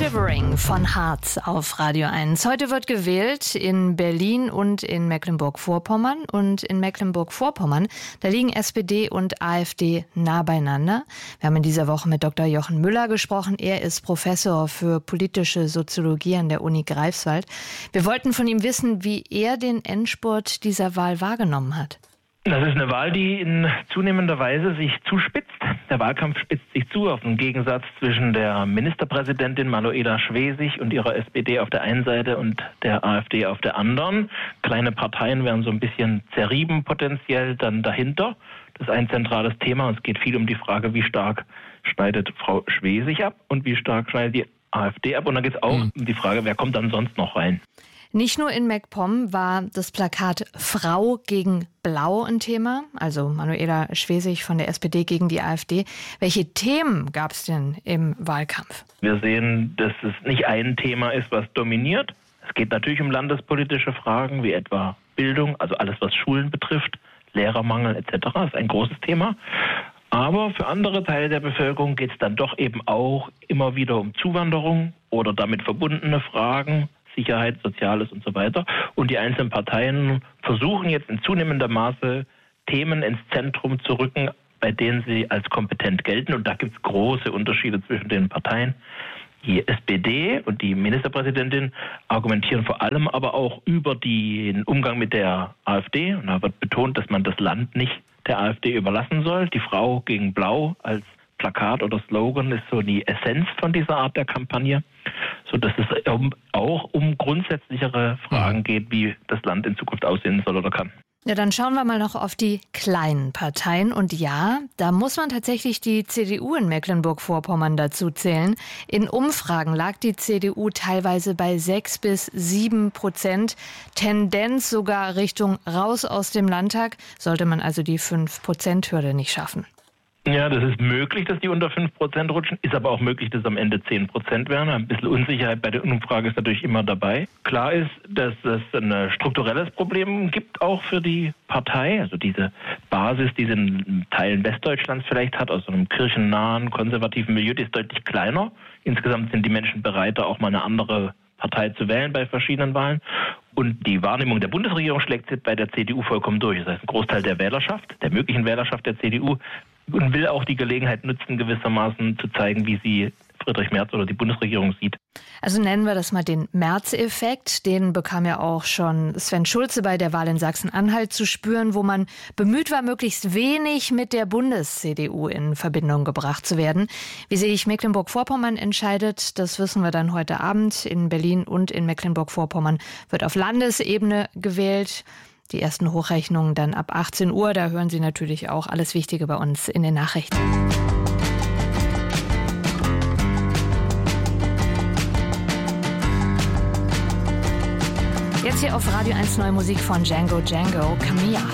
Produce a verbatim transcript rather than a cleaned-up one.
Shivering von Harz auf Radio eins. Heute wird gewählt in Berlin und in Mecklenburg-Vorpommern. Und in Mecklenburg-Vorpommern, da liegen S P D und AfD nah beieinander. Wir haben in dieser Woche mit Doktor Jochen Müller gesprochen. Er ist Professor für politische Soziologie an der Uni Greifswald. Wir wollten von ihm wissen, wie er den Endspurt dieser Wahl wahrgenommen hat. Das ist eine Wahl, die in zunehmender Weise sich zuspitzt. Der Wahlkampf spitzt sich zu auf einen Gegensatz zwischen der Ministerpräsidentin Manuela Schwesig und ihrer S P D auf der einen Seite und der AfD auf der anderen. Kleine Parteien werden so ein bisschen zerrieben potenziell dann dahinter. Das ist ein zentrales Thema. Es geht viel um die Frage, wie stark schneidet Frau Schwesig ab und wie stark schneidet die AfD ab. Und dann geht es auch mhm. um die Frage, wer kommt dann sonst noch rein. Nicht nur in MacPom war das Plakat Frau gegen Blau ein Thema, also Manuela Schwesig von der S P D gegen die AfD. Welche Themen gab es denn im Wahlkampf? Wir sehen, dass es nicht ein Thema ist, was dominiert. Es geht natürlich um landespolitische Fragen, wie etwa Bildung, also alles, was Schulen betrifft, Lehrermangel et cetera. Das ist ein großes Thema. Aber für andere Teile der Bevölkerung geht es dann doch eben auch immer wieder um Zuwanderung oder damit verbundene Fragen, Sicherheit, Soziales und so weiter. Und die einzelnen Parteien versuchen jetzt in zunehmendem Maße Themen ins Zentrum zu rücken, bei denen sie als kompetent gelten. Und da gibt es große Unterschiede zwischen den Parteien. Die S P D und die Ministerpräsidentin argumentieren vor allem aber auch über den Umgang mit der AfD. Und da wird betont, dass man das Land nicht der AfD überlassen soll. Die Frau gegen Blau als Plakat oder Slogan ist so die Essenz von dieser Art der Kampagne, so dass es auch um grundsätzlichere Fragen geht, wie das Land in Zukunft aussehen soll oder kann. Ja, dann schauen wir mal noch auf die kleinen Parteien. Und ja, da muss man tatsächlich die C D U in Mecklenburg-Vorpommern dazu zählen. In Umfragen lag die C D U teilweise bei sechs bis sieben Prozent. Tendenz sogar Richtung raus aus dem Landtag, sollte man also die fünf Prozent Hürde nicht schaffen. Ja, das ist möglich, dass die unter fünf Prozent rutschen. Ist aber auch möglich, dass es am Ende zehn Prozent werden. Ein bisschen Unsicherheit bei der Umfrage ist natürlich immer dabei. Klar ist, dass es ein strukturelles Problem gibt, auch für die Partei. Also diese Basis, die sie in Teilen Westdeutschlands vielleicht hat, aus einem kirchennahen, konservativen Milieu, die ist deutlich kleiner. Insgesamt sind die Menschen bereiter, auch mal eine andere Partei zu wählen bei verschiedenen Wahlen. Und die Wahrnehmung der Bundesregierung schlägt bei der C D U vollkommen durch. Das heißt, ein Großteil der Wählerschaft, der möglichen Wählerschaft der C D U, und will auch die Gelegenheit nutzen, gewissermaßen zu zeigen, wie sie Friedrich Merz oder die Bundesregierung sieht. Also nennen wir das mal den Merz-Effekt. Den bekam ja auch schon Sven Schulze bei der Wahl in Sachsen-Anhalt zu spüren, wo man bemüht war, möglichst wenig mit der Bundes-C D U in Verbindung gebracht zu werden. Wie sich Mecklenburg-Vorpommern entscheidet, das wissen wir dann heute Abend. In Berlin und in Mecklenburg-Vorpommern wird auf Landesebene gewählt. Die ersten Hochrechnungen dann ab achtzehn Uhr. Da hören Sie natürlich auch alles Wichtige bei uns in den Nachrichten. Jetzt hier auf Radio eins neue Musik von Django Django, Camilla.